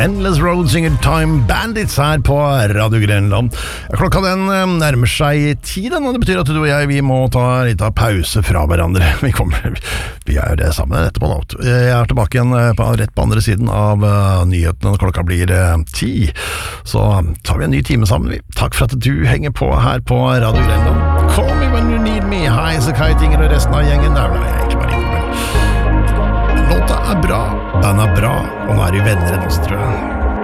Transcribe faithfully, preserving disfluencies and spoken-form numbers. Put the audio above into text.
Endless Road synger Time Bandits her på Radio Grenland. Klokka den nærmer seg tiden, og det betyr at du og jeg vi må ta litt av pause fra hverandre. Vi kommer, vi gjør det sammen etterpå nå. Jeg er tilbake igjen på, rett på andre siden av uh, nyhetene når klokka blir uh, ti. Så tar vi en ny time sammen. Vi. Takk for at du henger på her på Radio Grenland. Call me when you need me. Hei, så Kajtinger og resten av gjengen. Der ble jeg egentlig bare innom. Låta er bra, den er bra, og nå er de venner enn oss, tror jeg.